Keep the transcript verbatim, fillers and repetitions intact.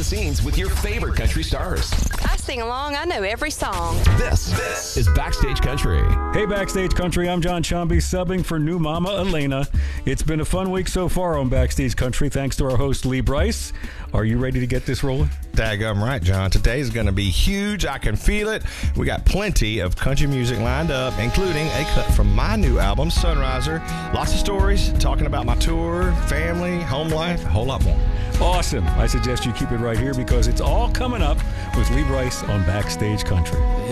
scenes with your favorite country stars. I sing along. I know every song. This, this is Backstage Country. Hey, Backstage Country. I'm John Chomby, subbing for new mama Elena. It's been a fun week so far on Backstage Country, thanks to our host, Lee Brice. Are you ready to get this rolling? Daggum right, John. Today's going to be huge. I can feel it. We got plenty of country music lined up, including a cut from my new album, Sunriser. Lots of stories, talking about my tour, family, home life, a whole lot more. Awesome. I suggest you keep it right here because it's all coming up with Lee Brice on Backstage Country.